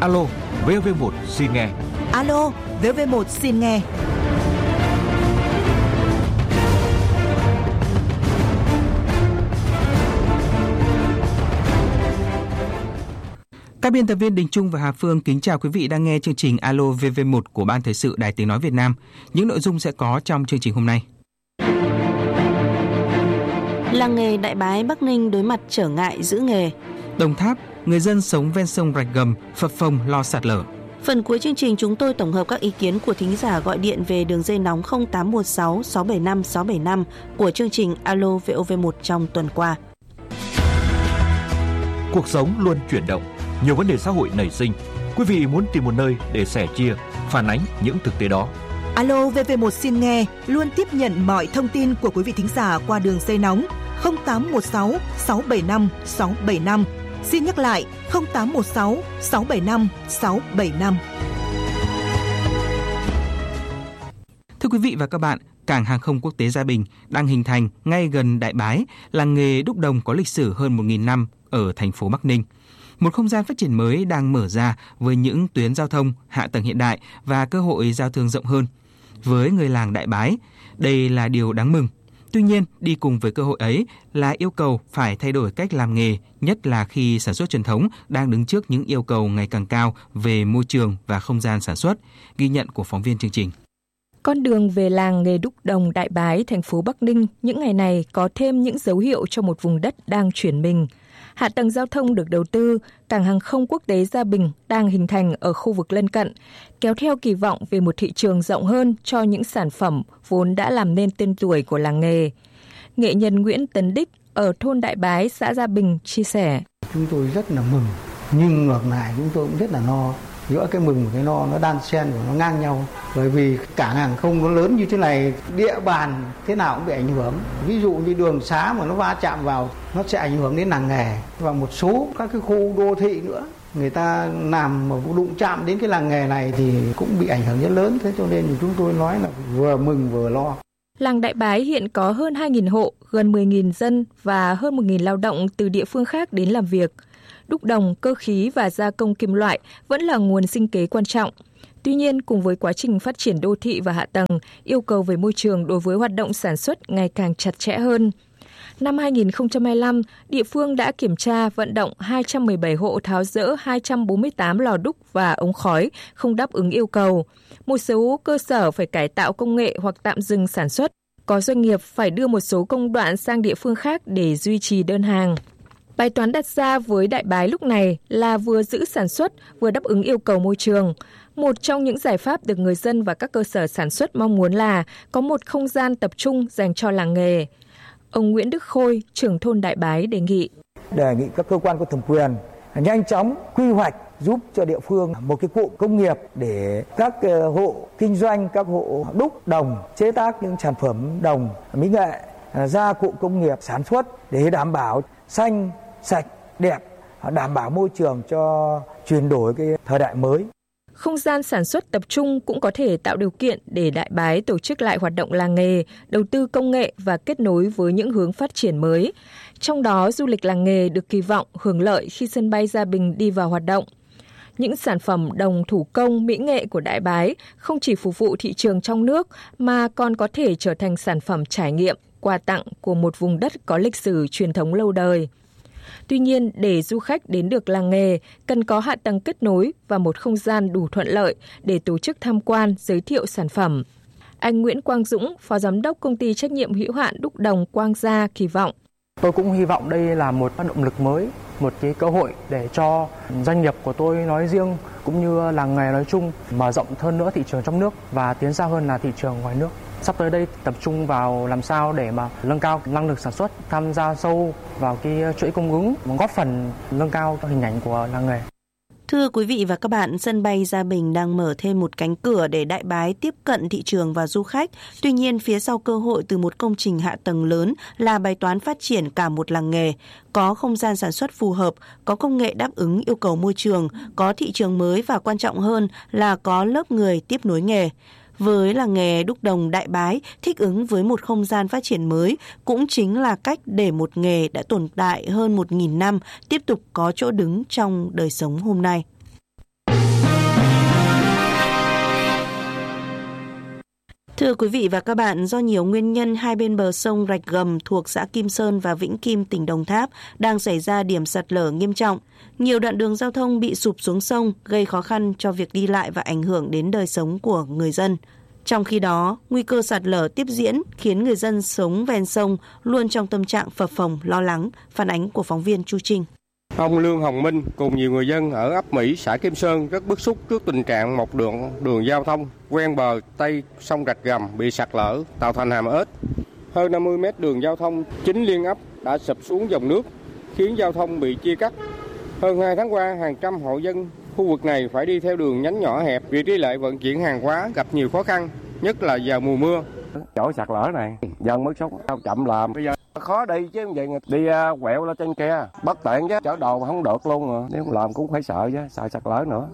Alo, VV1 xin nghe. Alo, VV1 xin nghe. Các biên tập viên Đình Trung và Hà Phương kính chào quý vị đang nghe chương trình Alo VV1 của Ban Thời sự Đài Tiếng Nói Việt Nam. Những nội dung sẽ có trong chương trình hôm nay. Làng nghề Đại Bái Bắc Ninh đối mặt trở ngại giữ nghề. Đồng Tháp, người dân sống ven sông Rạch Gầm phập phồng lo sạt lở. Phần cuối chương trình chúng tôi tổng hợp các ý kiến của thính giả gọi điện về đường dây nóng 0816 675 675 của chương trình Alo VOV1 trong tuần qua. Cuộc sống luôn chuyển động, nhiều vấn đề xã hội nảy sinh. Quý vị muốn tìm một nơi để sẻ chia, phản ánh những thực tế đó. Alo VV1 xin nghe luôn tiếp nhận mọi thông tin của quý vị thính giả qua đường dây nóng 0816 675 675. Xin nhắc lại 0816 675 675. Thưa quý vị và các bạn, Cảng hàng không quốc tế Gia Bình đang hình thành ngay gần Đại Bái, làng nghề đúc đồng có lịch sử hơn 1.000 năm ở thành phố Bắc Ninh. Một không gian phát triển mới đang mở ra với những tuyến giao thông, hạ tầng hiện đại và cơ hội giao thương rộng hơn. Với người làng Đại Bái, đây là điều đáng mừng. Tuy nhiên, đi cùng với cơ hội ấy là yêu cầu phải thay đổi cách làm nghề, nhất là khi sản xuất truyền thống đang đứng trước những yêu cầu ngày càng cao về môi trường và không gian sản xuất. Ghi nhận của phóng viên chương trình. Con đường về làng nghề đúc đồng Đại Bái, thành phố Bắc Ninh những ngày này có thêm những dấu hiệu cho một vùng đất đang chuyển mình. Hạ tầng giao thông được đầu tư, cảng hàng không quốc tế Gia Bình đang hình thành ở khu vực lân cận, kéo theo kỳ vọng về một thị trường rộng hơn cho những sản phẩm vốn đã làm nên tên tuổi của làng nghề. Nghệ nhân Nguyễn Tấn Đích ở thôn Đại Bái, xã Gia Bình chia sẻ. Chúng tôi rất là mừng, nhưng ngược lại chúng tôi cũng rất là no. Giữa cái mừng và cái no nó đan xen và nó ngang nhau. Bởi vì cảng hàng không nó lớn như thế này, địa bàn thế nào cũng bị ảnh hưởng. Ví dụ như đường xá mà nó va chạm vào, nó sẽ ảnh hưởng đến làng nghề. Và một số các cái khu đô thị nữa, người ta làm mà đụng chạm đến cái làng nghề này thì cũng bị ảnh hưởng rất lớn. Thế cho nên chúng tôi nói là vừa mừng vừa lo. Làng Đại Bái hiện có hơn 2.000 hộ, gần 10.000 dân và hơn 1.000 lao động từ địa phương khác đến làm việc. Đúc đồng, cơ khí và gia công kim loại vẫn là nguồn sinh kế quan trọng. Tuy nhiên, cùng với quá trình phát triển đô thị và hạ tầng, yêu cầu về môi trường đối với hoạt động sản xuất ngày càng chặt chẽ hơn. Năm 2025, địa phương đã kiểm tra vận động 217 hộ tháo dỡ 248 lò đúc và ống khói không đáp ứng yêu cầu. Một số cơ sở phải cải tạo công nghệ hoặc tạm dừng sản xuất. Có doanh nghiệp phải đưa một số công đoạn sang địa phương khác để duy trì đơn hàng. Bài toán đặt ra với Đại Bái lúc này là vừa giữ sản xuất, vừa đáp ứng yêu cầu môi trường. Một trong những giải pháp được người dân và các cơ sở sản xuất mong muốn là có một không gian tập trung dành cho làng nghề. Ông Nguyễn Đức Khôi, trưởng thôn Đại Bái đề nghị. Đề nghị các cơ quan có thẩm quyền nhanh chóng quy hoạch giúp cho địa phương một cái cụm công nghiệp để các hộ kinh doanh, các hộ đúc đồng, chế tác những sản phẩm đồng, mỹ nghệ ra cụm công nghiệp sản xuất để đảm bảo xanh, sạch, đẹp, đảm bảo môi trường cho chuyển đổi cái thời đại mới. Không gian sản xuất tập trung cũng có thể tạo điều kiện để Đại Bái tổ chức lại hoạt động làng nghề, đầu tư công nghệ và kết nối với những hướng phát triển mới. Trong đó, du lịch làng nghề được kỳ vọng hưởng lợi khi sân bay Gia Bình đi vào hoạt động. Những sản phẩm đồng thủ công mỹ nghệ của Đại Bái không chỉ phục vụ thị trường trong nước mà còn có thể trở thành sản phẩm trải nghiệm, quà tặng của một vùng đất có lịch sử truyền thống lâu đời. Tuy nhiên, để du khách đến được làng nghề, cần có hạ tầng kết nối và một không gian đủ thuận lợi để tổ chức tham quan, giới thiệu sản phẩm. Anh Nguyễn Quang Dũng, Phó Giám đốc Công ty Trách nhiệm hữu hạn Đúc đồng Quang Gia kỳ vọng. Tôi cũng hy vọng đây là một động lực mới, một cái cơ hội để cho doanh nghiệp của tôi nói riêng cũng như làng nghề nói chung mở rộng hơn nữa thị trường trong nước và tiến xa hơn là thị trường ngoài nước. Sắp tới đây tập trung vào làm sao để mà nâng cao năng lực sản xuất, tham gia sâu vào cái chuỗi cung ứng, góp phần nâng cao hình ảnh của làng nghề. Thưa quý vị và các bạn, sân bay Gia Bình đang mở thêm một cánh cửa để Đại Bái tiếp cận thị trường và du khách. Tuy nhiên, phía sau cơ hội từ một công trình hạ tầng lớn là bài toán phát triển cả một làng nghề. Có không gian sản xuất phù hợp, có công nghệ đáp ứng yêu cầu môi trường, có thị trường mới và quan trọng hơn là có lớp người tiếp nối nghề. Với làng nghề đúc đồng Đại Bái, thích ứng với một không gian phát triển mới cũng chính là cách để một nghề đã tồn tại hơn 1.000 năm tiếp tục có chỗ đứng trong đời sống hôm nay. Thưa quý vị và các bạn, do nhiều nguyên nhân, hai bên bờ sông Rạch Gầm thuộc xã Kim Sơn và Vĩnh Kim, tỉnh Đồng Tháp đang xảy ra điểm sạt lở nghiêm trọng. Nhiều đoạn đường giao thông bị sụp xuống sông, gây khó khăn cho việc đi lại và ảnh hưởng đến đời sống của người dân. Trong khi đó, nguy cơ sạt lở tiếp diễn khiến người dân sống ven sông luôn trong tâm trạng phập phồng, lo lắng. Phản ánh của phóng viên Chu Trinh. Ông Lương Hồng Minh cùng nhiều người dân ở ấp Mỹ, xã Kim Sơn rất bức xúc trước tình trạng một đường giao thông ven bờ Tây sông Rạch Gầm bị sạt lở tạo thành hàm ếch. Hơn 50 mét đường giao thông chính liên ấp đã sụp xuống dòng nước, khiến giao thông bị chia cắt. Hơn 2 tháng qua, hàng trăm hộ dân khu vực này phải đi theo đường nhánh nhỏ hẹp. Việc đi lại vận chuyển hàng hóa gặp nhiều khó khăn, nhất là vào mùa mưa. Chỗ sạt lở này, dân mất sốc, chậm làm. Bây giờ khó đi chứ vậy, đi quẹo lên trên kia, bất tiện chứ, chở đồ mà không được luôn rồi. Nếu làm cũng phải sợ chứ, sợ sạt lở nữa.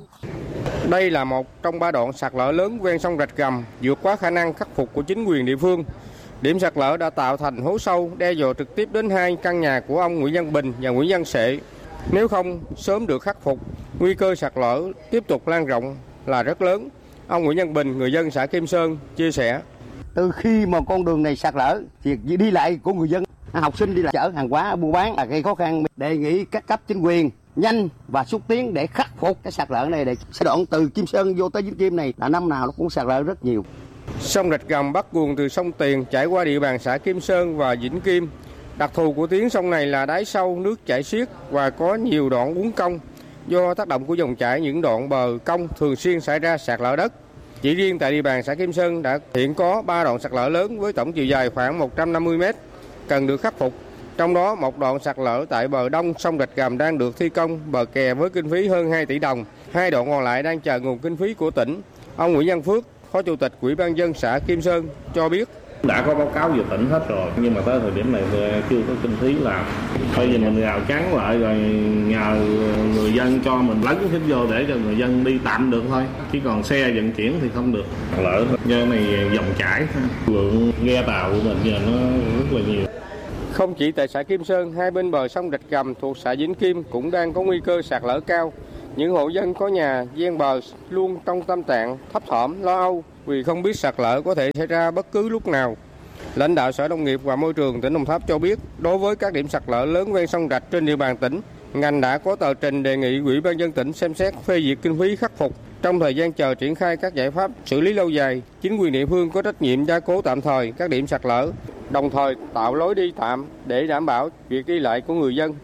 Đây là một trong 3 đoạn sạt lở lớn ven sông Rạch Gầm, vượt quá khả năng khắc phục của chính quyền địa phương. Điểm sạt lở đã tạo thành hố sâu, đe dọa trực tiếp đến 2 căn nhà của ông Nguyễn Văn Bình và Nguyễn Văn Sệ. Nếu không sớm được khắc phục, nguy cơ sạt lở tiếp tục lan rộng là rất lớn. Ông Nguyễn Văn Bình, người dân xã Kim Sơn, chia sẻ. Từ khi mà con đường này sạt lở, thì đi lại của người dân, học sinh đi lại chở hàng hóa buôn bán là gây khó khăn. Đề nghị các cấp chính quyền nhanh và xúc tiến để khắc phục cái sạt lở này, để giai đoạn từ Kim Sơn vô tới Vĩnh Kim này là năm nào nó cũng sạt lở rất nhiều. Sông Rạch Gầm bắt nguồn từ sông Tiền chảy qua địa bàn xã Kim Sơn và Vĩnh Kim. Đặc thù của tuyến sông này là đáy sâu, nước chảy xiết và có nhiều đoạn uốn cong. Do tác động của dòng chảy, những đoạn bờ cong thường xuyên xảy ra sạt lở đất. Chỉ riêng tại địa bàn xã Kim Sơn đã hiện có 3 đoạn sạt lở lớn với tổng chiều dài khoảng 150 m cần được khắc phục. Trong đó, một đoạn sạt lở tại bờ đông sông Rạch Gầm đang được thi công bờ kè với kinh phí hơn 2 tỷ đồng. 2 đoạn còn lại đang chờ nguồn kinh phí của tỉnh. Ông Nguyễn Văn Phước, Phó Chủ tịch Ủy ban nhân dân xã Kim Sơn cho biết. Đã có báo cáo về tỉnh hết rồi, nhưng mà tới thời điểm này chưa có kinh phí làm. Bây giờ mình rào chắn lại rồi nhờ người dân cho mình lấn hết vô để cho người dân đi tạm được thôi. Chỉ còn xe vận chuyển thì không được. Lỡ do này dòng chảy, lượng ghe tàu của mình giờ nó rất là nhiều. Không chỉ tại xã Kim Sơn, hai bên bờ sông Rạch Gầm thuộc xã Vĩnh Kim cũng đang có nguy cơ sạt lở cao. Những hộ dân có nhà ven bờ luôn trong tâm trạng thấp thỏm, lo âu vì không biết sạt lở có thể xảy ra bất cứ lúc nào. Lãnh đạo Sở Nông nghiệp và Môi trường tỉnh Đồng Tháp cho biết, đối với các điểm sạt lở lớn ven sông Rạch trên địa bàn tỉnh, ngành đã có tờ trình đề nghị Ủy ban nhân dân tỉnh xem xét phê duyệt kinh phí khắc phục. Trong thời gian chờ triển khai các giải pháp xử lý lâu dài, chính quyền địa phương có trách nhiệm gia cố tạm thời các điểm sạt lở, đồng thời tạo lối đi tạm để đảm bảo việc đi lại của người dân.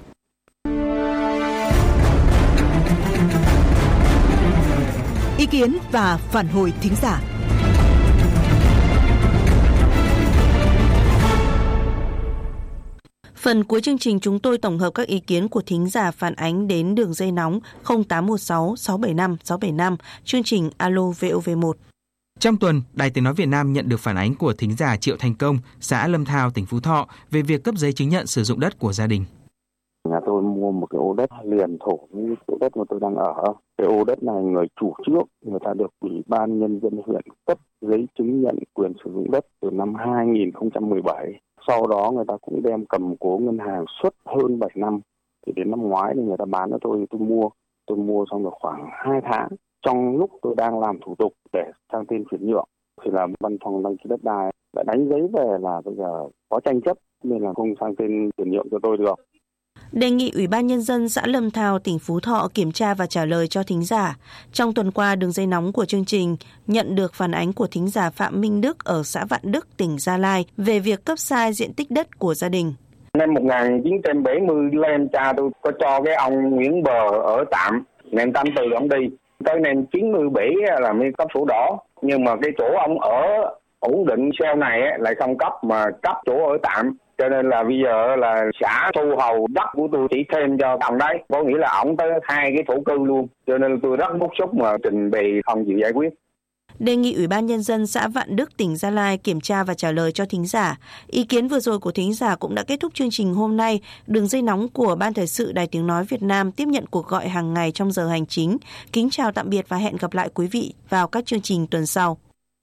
Ý kiến và phản hồi thính giả. Phần cuối chương trình chúng tôi tổng hợp các ý kiến của thính giả phản ánh đến đường dây nóng 0816 675 675, chương trình Alo VOV1. Trong tuần, Đài Tiếng nói Việt Nam nhận được phản ánh của thính giả Triệu Thành Công, xã Lâm Thao, tỉnh Phú Thọ về việc cấp giấy chứng nhận sử dụng đất của gia đình. Nhà tôi mua một cái ô đất liền thổ với chỗ đất mà tôi đang ở. Cái ô đất này người chủ trước người ta được Ủy ban Nhân dân huyện cấp giấy chứng nhận quyền sử dụng đất từ năm 2017. Sau đó người ta cũng đem cầm cố ngân hàng suốt hơn 7 năm. Thì đến năm ngoái thì người ta bán cho tôi mua. Tôi mua xong được khoảng 2 tháng. Trong lúc tôi đang làm thủ tục để sang tên chuyển nhượng thì là văn phòng đăng ký đất đai đã đánh giấy về là bây giờ có tranh chấp nên là không sang tên chuyển nhượng cho tôi được. Đề nghị Ủy ban Nhân dân xã Lâm Thao, tỉnh Phú Thọ kiểm tra và trả lời cho thính giả. Trong tuần qua, đường dây nóng của chương trình nhận được phản ánh của thính giả Phạm Minh Đức ở xã Vạn Đức, tỉnh Gia Lai về việc cấp sai diện tích đất của gia đình. Năm 1970 lên cha tôi có cho cái ông Nguyễn Bờ ở tạm, năm 84 ông đi. Tới năm 97 là mới cấp sổ đỏ, nhưng mà cái chỗ ông ở ổn định sau này lại không cấp mà cấp chỗ ở tạm. Cho nên là bây giờ là xã thu hầu đất của tôi chỉ thêm cho ông đấy, có nghĩa là ổng tới 2 cái thổ cư luôn. Cho nên tôi rất bức xúc mà trình bày không chịu giải quyết. Đề nghị Ủy ban Nhân dân xã Vạn Đức, tỉnh Gia Lai kiểm tra và trả lời cho thính giả. Ý kiến vừa rồi của thính giả cũng đã kết thúc chương trình hôm nay. Đường dây nóng của Ban Thời sự Đài Tiếng nói Việt Nam tiếp nhận cuộc gọi hàng ngày trong giờ hành chính. Kính chào tạm biệt và hẹn gặp lại quý vị vào các chương trình tuần sau.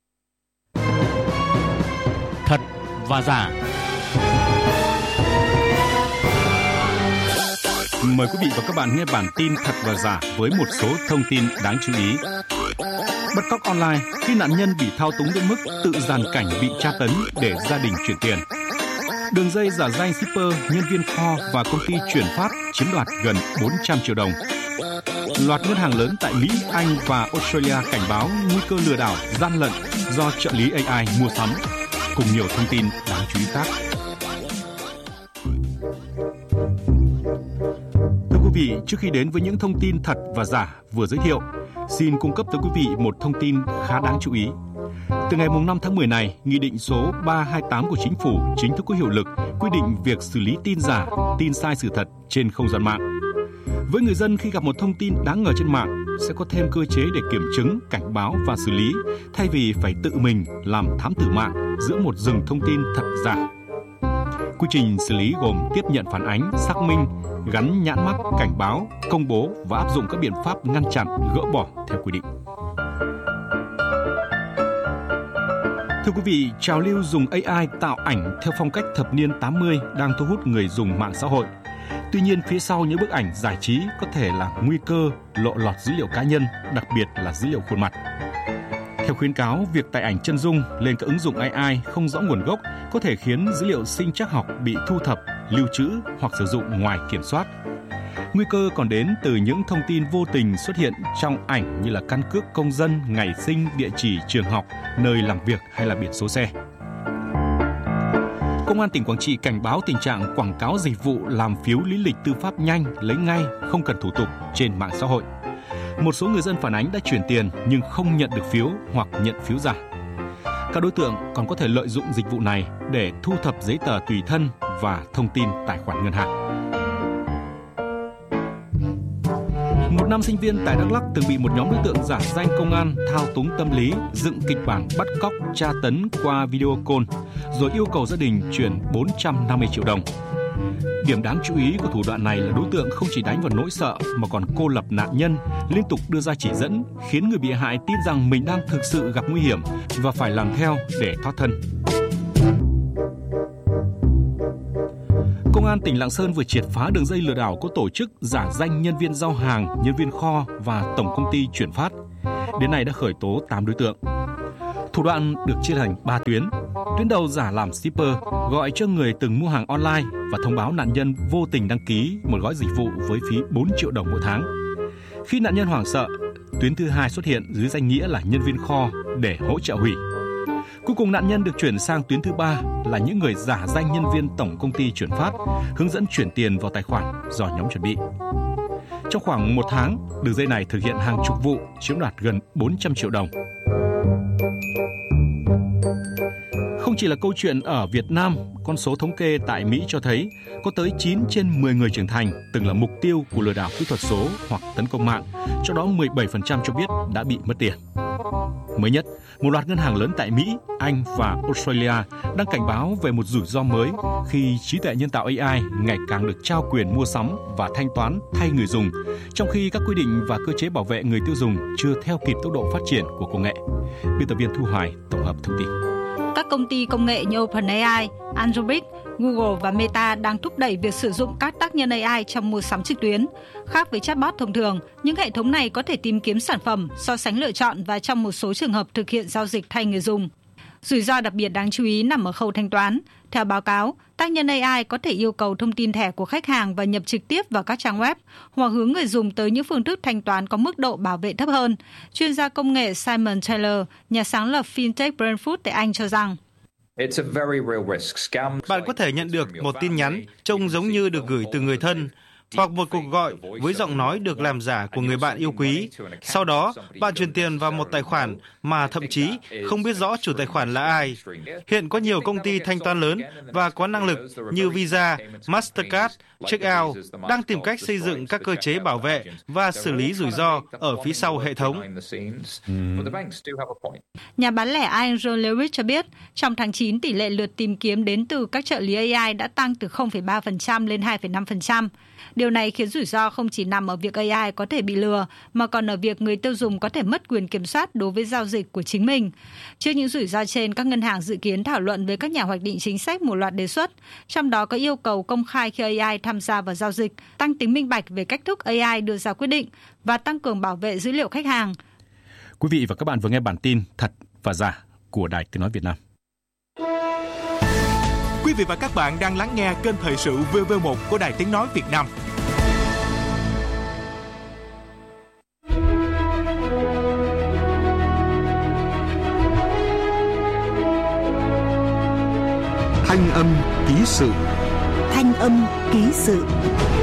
Thật và giả. Mời quý vị và các bạn nghe bản tin Thật và Giả với một số thông tin đáng chú ý. Bắt cóc online khi nạn nhân bị thao túng đến mức tự dàn cảnh bị tra tấn để gia đình chuyển tiền. Đường dây giả danh shipper, nhân viên kho và công ty chuyển phát chiếm đoạt gần 400 triệu đồng. Loạt ngân hàng lớn tại Mỹ, Anh và Australia cảnh báo nguy cơ lừa đảo, gian lận do trợ lý AI mua sắm, cùng nhiều thông tin đáng chú ý khác. Thưa quý vị, trước khi đến với những thông tin thật và giả vừa giới thiệu, xin cung cấp tới quý vị một thông tin khá đáng chú ý. Từ ngày 5 tháng 10 này, Nghị định số 328 của Chính phủ chính thức có hiệu lực, quy định việc xử lý tin giả, tin sai sự thật trên không gian mạng. Với người dân, khi gặp một thông tin đáng ngờ trên mạng, sẽ có thêm cơ chế để kiểm chứng, cảnh báo và xử lý, thay vì phải tự mình làm thám tử mạng giữa một rừng thông tin thật giả. Quy trình xử lý gồm tiếp nhận phản ánh, xác minh, gắn nhãn mác cảnh báo, công bố và áp dụng các biện pháp ngăn chặn, gỡ bỏ theo quy định. Thưa quý vị, trào lưu dùng AI tạo ảnh theo phong cách thập niên 80 đang thu hút người dùng mạng xã hội. Tuy nhiên, phía sau những bức ảnh giải trí có thể là nguy cơ lộ lọt dữ liệu cá nhân, đặc biệt là dữ liệu khuôn mặt. Theo khuyến cáo, việc tải ảnh chân dung lên các ứng dụng AI không rõ nguồn gốc có thể khiến dữ liệu sinh trắc học bị thu thập, lưu trữ hoặc sử dụng ngoài kiểm soát. Nguy cơ còn đến từ những thông tin vô tình xuất hiện trong ảnh như là căn cước công dân, ngày sinh, địa chỉ trường học, nơi làm việc hay là biển số xe. Công an tỉnh Quảng Trị cảnh báo tình trạng quảng cáo dịch vụ làm phiếu lý lịch tư pháp nhanh, lấy ngay, không cần thủ tục trên mạng xã hội. Một số người dân phản ánh đã chuyển tiền nhưng không nhận được phiếu hoặc nhận phiếu giả. Các đối tượng còn có thể lợi dụng dịch vụ này để thu thập giấy tờ tùy thân và thông tin tài khoản ngân hàng. Một nam sinh viên tại Đắk Lắk từng bị một nhóm đối tượng giả danh công an thao túng tâm lý, dựng kịch bản bắt cóc, tra tấn qua video call, rồi yêu cầu gia đình chuyển 450 triệu đồng. Điểm đáng chú ý của thủ đoạn này là đối tượng không chỉ đánh vào nỗi sợ mà còn cô lập nạn nhân, liên tục đưa ra chỉ dẫn, khiến người bị hại tin rằng mình đang thực sự gặp nguy hiểm và phải làm theo để thoát thân. Công an tỉnh Lạng Sơn vừa triệt phá đường dây lừa đảo có tổ chức giả danh nhân viên giao hàng, nhân viên kho và tổng công ty chuyển phát. Đến nay đã khởi tố 8 đối tượng. Thủ đoạn được chia thành 3 tuyến. Tuyến đầu giả làm shipper, gọi cho người từng mua hàng online và thông báo nạn nhân vô tình đăng ký một gói dịch vụ với phí 4 triệu đồng mỗi tháng. Khi nạn nhân hoảng sợ, tuyến thứ 2 xuất hiện dưới danh nghĩa là nhân viên kho để hỗ trợ hủy. Cuối cùng nạn nhân được chuyển sang tuyến thứ 3 là những người giả danh nhân viên tổng công ty chuyển phát, hướng dẫn chuyển tiền vào tài khoản do nhóm chuẩn bị. Trong khoảng 1 tháng, đường dây này thực hiện hàng chục vụ, chiếm đoạt gần 400 triệu đồng. Không chỉ là câu chuyện ở Việt Nam, con số thống kê tại Mỹ cho thấy có tới 9 trên 10 người trưởng thành từng là mục tiêu của lừa đảo kỹ thuật số hoặc tấn công mạng, trong đó 17% cho biết đã bị mất tiền. Mới nhất, một loạt ngân hàng lớn tại Mỹ, Anh và Australia đang cảnh báo về một rủi ro mới khi trí tuệ nhân tạo AI ngày càng được trao quyền mua sắm và thanh toán thay người dùng, trong khi các quy định và cơ chế bảo vệ người tiêu dùng chưa theo kịp tốc độ phát triển của công nghệ. Biên tập viên Thu Hoài tổng hợp thông tin. Các công ty công nghệ như OpenAI, Anthropic, Google và Meta đang thúc đẩy việc sử dụng các tác nhân AI trong mua sắm trực tuyến. Khác với chatbot thông thường, những hệ thống này có thể tìm kiếm sản phẩm, so sánh lựa chọn và trong một số trường hợp thực hiện giao dịch thay người dùng. Rủi ro đặc biệt đáng chú ý nằm ở khâu thanh toán. Theo báo cáo, tác nhân AI có thể yêu cầu thông tin thẻ của khách hàng và nhập trực tiếp vào các trang web, hoặc hướng người dùng tới những phương thức thanh toán có mức độ bảo vệ thấp hơn. Chuyên gia công nghệ Simon Taylor, nhà sáng lập fintech Brainfood tại Anh cho rằng, bạn có thể nhận được một tin nhắn trông giống như được gửi từ người thân, hoặc một cuộc gọi với giọng nói được làm giả của người bạn yêu quý. Sau đó, bạn chuyển tiền vào một tài khoản mà thậm chí không biết rõ chủ tài khoản là ai. Hiện có nhiều công ty thanh toán lớn và có năng lực như Visa, Mastercard, Checkout đang tìm cách xây dựng các cơ chế bảo vệ và xử lý rủi ro ở phía sau hệ thống. Nhà bán lẻ Anh John Lewis cho biết, trong tháng 9, tỷ lệ lượt tìm kiếm đến từ các trợ lý AI đã tăng từ 0,3% lên 2,5%. Điều này khiến rủi ro không chỉ nằm ở việc AI có thể bị lừa, mà còn ở việc người tiêu dùng có thể mất quyền kiểm soát đối với giao dịch của chính mình. Trước những rủi ro trên, các ngân hàng dự kiến thảo luận với các nhà hoạch định chính sách một loạt đề xuất, trong đó có yêu cầu công khai khi AI tham gia vào giao dịch, tăng tính minh bạch về cách thức AI đưa ra quyết định và tăng cường bảo vệ dữ liệu khách hàng. Quý vị và các bạn vừa nghe bản tin Thật và Giả của Đài Tiếng nói Việt Nam. Quý vị và các bạn đang lắng nghe kênh thời sự VV1 của Đài Tiếng nói Việt Nam. Thanh âm ký sự. Thanh âm ký sự.